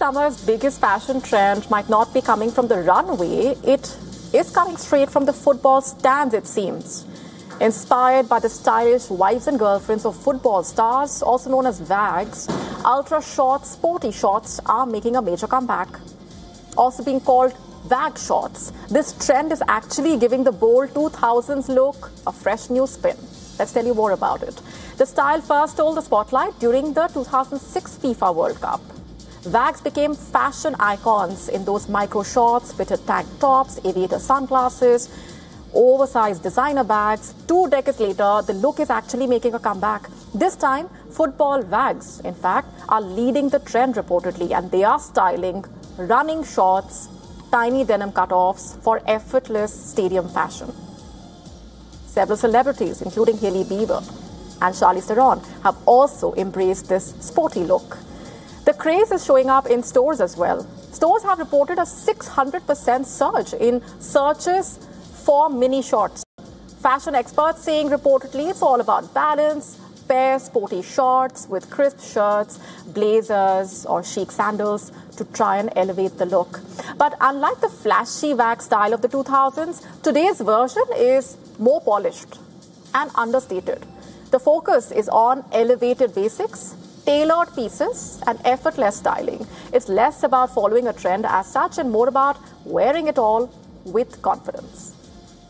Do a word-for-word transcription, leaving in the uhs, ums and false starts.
summer's biggest fashion trend might not be coming from the runway, it is coming straight from the football stands, it seems. Inspired by the stylish wives and girlfriends of football stars, also known as WAGs, ultra-short, sporty shorts are making a major comeback. Also being called WAG shorts, this trend is actually giving the bold two thousands look a fresh new spin. Let's tell you more about it. The style first stole the spotlight during the two thousand six FIFA World Cup. WAGs became fashion icons in those micro shorts, fitted tank tops, aviator sunglasses, oversized designer bags. Two decades later, the look is actually making a comeback. This time, football WAGs, in fact, are leading the trend reportedly, and they are styling running shorts, tiny denim cutoffs for effortless stadium fashion. Several celebrities, including Hailey Bieber and Charlize Theron, have also embraced this sporty look. The craze is showing up in stores as well. Stores have reported a six hundred percent surge in searches for mini shorts. Fashion experts saying reportedly it's all about balance, pair sporty shorts with crisp shirts, blazers or chic sandals to try and elevate the look. But unlike the flashy WAG style of the two thousands, today's version is more polished and understated. The focus is on elevated basics, tailored pieces and effortless styling. It's less about following a trend as such and more about wearing it all with confidence.